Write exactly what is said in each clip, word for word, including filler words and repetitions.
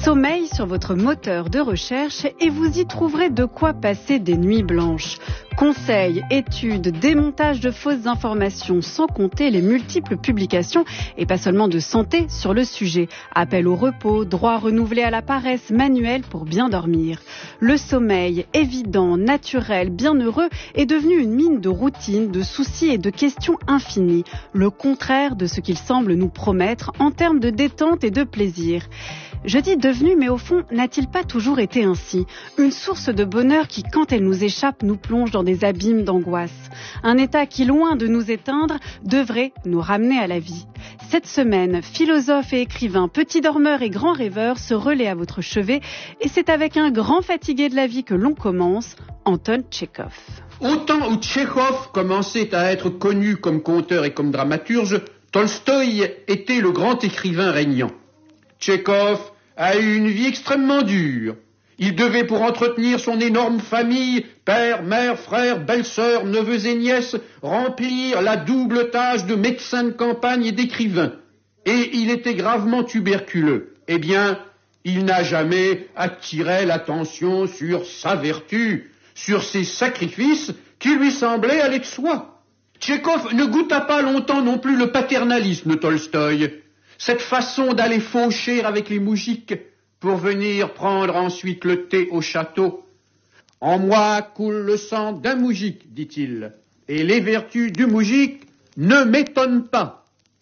sommeil sur votre moteur de recherche et vous y trouverez de quoi passer des nuits blanches. Conseils, études, démontage de fausses informations, sans compter les multiples publications, et pas seulement de santé, sur le sujet. Appel au repos, droit renouvelé à la paresse, manuel pour bien dormir. Le sommeil, évident, naturel, bienheureux, est devenu une mine de routine, de soucis et de questions infinies. Le contraire de ce qu'il semble nous promettre en termes de détente et de plaisir. Je dis devenu, mais au fond, n'a-t-il pas toujours été ainsi ? Une source de bonheur qui, quand elle nous échappe, nous plonge dans des abîmes d'angoisse. Un état qui, loin de nous éteindre, devrait nous ramener à la vie. Cette semaine, philosophe et écrivain, petit dormeur et grand rêveur se relaient à votre chevet, et c'est avec un grand fatigué de la vie que l'on commence, Anton Tchekhov. Au temps où Tchekhov commençait à être connu comme conteur et comme dramaturge, Tolstoï était le grand écrivain régnant. Tchekhov a eu une vie extrêmement dure. Il devait, pour entretenir son énorme famille, père, mère, frère, belle-sœur, neveux et nièces, remplir la double tâche de médecin de campagne et d'écrivain. Et il était gravement tuberculeux. Eh bien, il n'a jamais attiré l'attention sur sa vertu, sur ses sacrifices qui lui semblaient aller de soi. Tchekhov ne goûta pas longtemps non plus le paternalisme de Tolstoï, cette façon d'aller faucher avec les moujiks pour venir prendre ensuite le thé au château. En moi coule le sang d'un moujik, dit-il, et les vertus du moujik ne m'étonnent pas.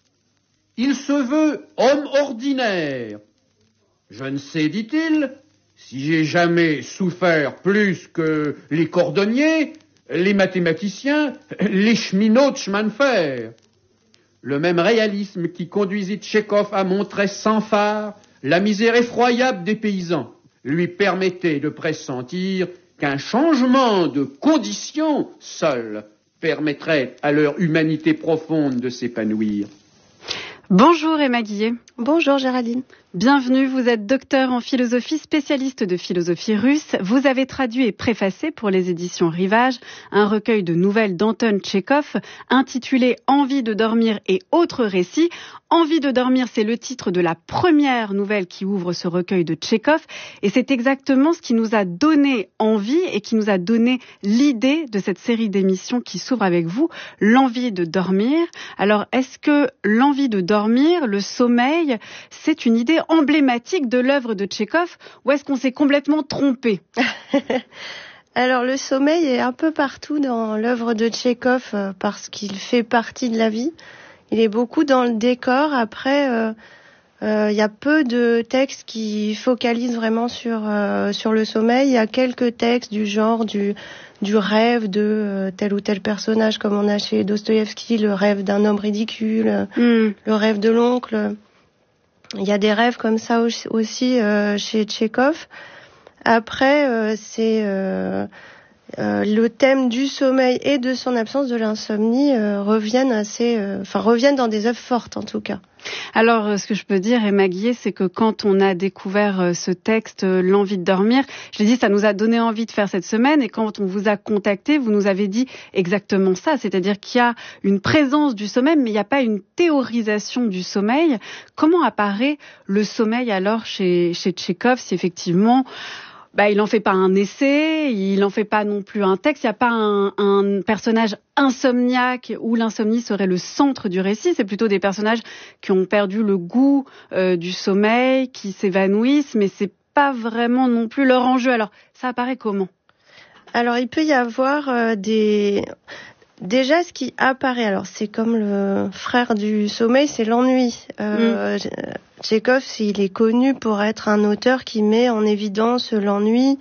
Il se veut homme ordinaire. Je ne sais, dit-il, si j'ai jamais souffert plus que les cordonniers, les mathématiciens, les cheminots de chemin de fer. Le même réalisme qui conduisit Tchekhov à montrer sans phare la misère effroyable des paysans lui permettait de pressentir qu'un changement de condition seul permettrait à leur humanité profonde de s'épanouir. Bonjour Emma Guillet. Bonjour Géraldine. Bienvenue, vous êtes docteur en philosophie, spécialiste de philosophie russe. Vous avez traduit et préfacé pour les éditions Rivage un recueil de nouvelles d'Anton Tchekhov intitulé « Envie de dormir et autres récits ». « Envie de dormir », c'est le titre de la première nouvelle qui ouvre ce recueil de Tchekhov. Et c'est exactement ce qui nous a donné envie et qui nous a donné l'idée de cette série d'émissions qui s'ouvre avec vous, l'envie de dormir. Alors, est-ce que l'envie de dormir, le sommeil, c'est une idée emblématique de l'œuvre de Tchekhov ou est-ce qu'on s'est complètement trompé ? Alors le sommeil est un peu partout dans l'œuvre de Tchekhov euh, parce qu'il fait partie de la vie. Il est beaucoup dans le décor. Après, euh, euh, il y a peu de textes qui focalisent vraiment sur euh, sur le sommeil. Il y a quelques textes du genre du du rêve de euh, tel ou tel personnage, comme on a chez Dostoïevski, le rêve d'un homme ridicule, mm. le rêve de l'oncle. Il y a des rêves comme ça aussi euh, chez Tchekhov. Après, euh, c'est euh, euh, le thème du sommeil et de son absence de l'insomnie euh, reviennent assez, euh, enfin reviennent dans des œuvres fortes en tout cas. Alors, ce que je peux dire, Emma Guillet, c'est que quand on a découvert ce texte, l'envie de dormir, je l'ai dit, ça nous a donné envie de faire cette semaine. Et quand on vous a contacté, vous nous avez dit exactement ça. C'est-à-dire qu'il y a une présence du sommeil, mais il n'y a pas une théorisation du sommeil. Comment apparaît le sommeil alors chez, chez Tchekhov, si effectivement... Bah, il en fait pas un essai, il en fait pas non plus un texte, il n'y a pas un, un personnage insomniaque où l'insomnie serait le centre du récit, c'est plutôt des personnages qui ont perdu le goût euh, du sommeil, qui s'évanouissent, mais c'est pas vraiment non plus leur enjeu. Alors, ça apparaît comment ? Alors, il peut y avoir euh, des... Déjà, ce qui apparaît, alors c'est comme le frère du sommeil, c'est l'ennui. Euh, mmh. Tchekhov, il est connu pour être un auteur qui met en évidence l'ennui.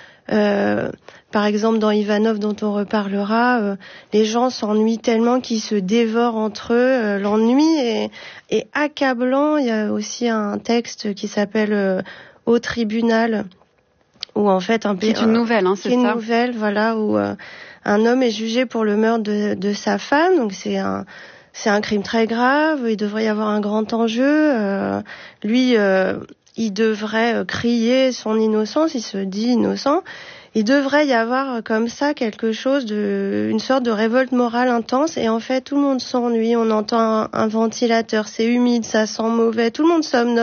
Euh, par exemple, dans Ivanov, dont on reparlera, euh, les gens s'ennuient tellement qu'ils se dévorent entre eux. Euh, l'ennui est, est accablant. Il y a aussi un texte qui s'appelle euh, « Au tribunal », où en fait un c'est une nouvelle, hein, c'est ça. Une nouvelle, voilà, où euh, un homme est jugé pour le meurtre de, de sa femme, donc c'est un c'est un crime très grave. Il devrait y avoir un grand enjeu. Euh, lui, euh, il devrait crier son innocence. Il se dit innocent. Il devrait y avoir comme ça quelque chose de, une sorte de révolte morale intense. Et en fait, tout le monde s'ennuie. On entend un, un ventilateur, c'est humide, ça sent mauvais. Tout le monde somnole.